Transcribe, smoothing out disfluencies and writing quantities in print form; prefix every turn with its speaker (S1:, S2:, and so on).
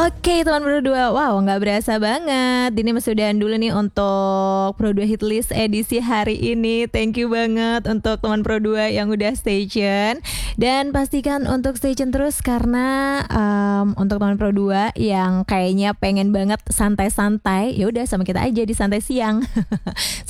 S1: Oke teman Pro 2, wow nggak berasa banget. Ini masih udahan dulu nih untuk Pro 2 Hitlist edisi hari ini. Thank you banget untuk teman Pro 2 yang udah stay tune. Dan pastikan untuk stay tune terus karena untuk teman Pro 2 yang kayaknya pengen banget santai-santai, ya udah sama kita aja di santai siang.